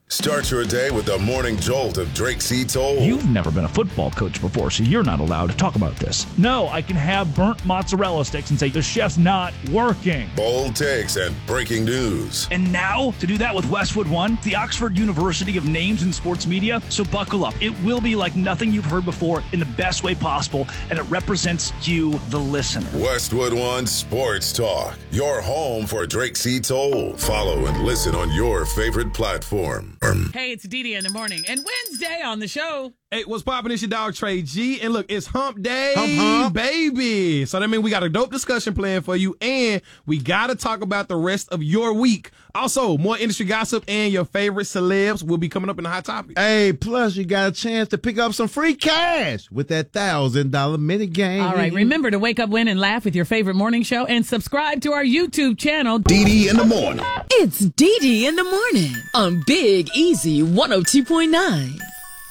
Start your day with the morning jolt of Drake C. Toll. You've never been a football coach before, so you're not allowed to talk about this. No, I can have burnt mozzarella sticks and say the chef's not working. Bold takes and breaking news. And now, to do that with Westwood One, the Oxford University of names in sports media. So buckle up. It will be like nothing you've heard before in the best way possible, and it represents you, the listener. Westwood One Sports Talk, your home for Drake C. Toll. Follow and listen on your favorite platform. Hey, it's Dee Dee in the morning. And Wednesday on the show. Hey, what's poppin'? It's your dog, Trey G. And look, it's hump day, Hump. baby. So that means we got a dope discussion plan for you, and we got to talk about the rest of your week. Also, more industry gossip and your favorite celebs will be coming up in the Hot Topic. Hey, plus you got a chance to pick up some free cash with that $1,000 minute game. All right, remember to wake up, win, and laugh with your favorite morning show, and subscribe to our YouTube channel. Dee Dee in the morning. It's Dee Dee in the morning on Big Easy 102.9.